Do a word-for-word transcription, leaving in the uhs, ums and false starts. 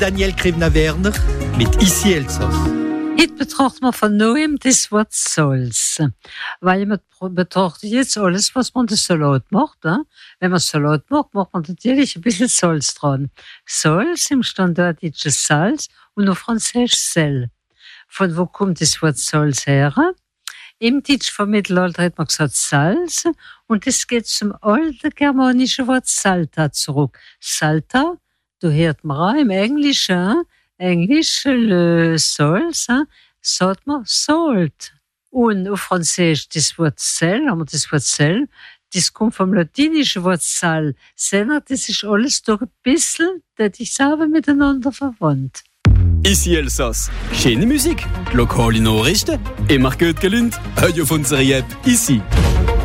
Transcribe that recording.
Daniel Krivna-Werner mit Ici Elsass. Heute betrachten wir von neuem das Wort Salz. Weil man betrachtet jetzt alles, was man das Salat macht. Ne? Wenn man Salat macht, macht man natürlich ein bisschen Salz dran. Salz im standardischen Salz und auf Französisch Sel. Von wo kommt das Wort Salz her? Im Deutsch vom Mittelalter hat man gesagt Salz und es geht zum alten germanischen Wort Salta zurück. Salta, da hört man auch im Englischen, Englisch, le Salz, sagt man Salt. Und auf Französisch das Wort Sel, haben wir das Wort Sel, das kommt vom latinischen Wort Sal. Sel, das ist alles doch ein bisschen, das ich selber miteinander verwandt. Ici Elsass. Schöne Musik, lokale Nachrichten, immer gut gelaunt, heute auf unserer App Ici.